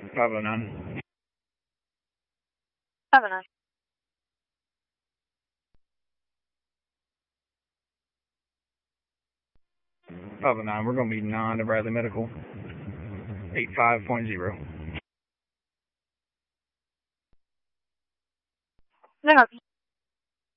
509. 509. 509. We're going to be 9 to Bradley Medical. 85.0. Can I help you?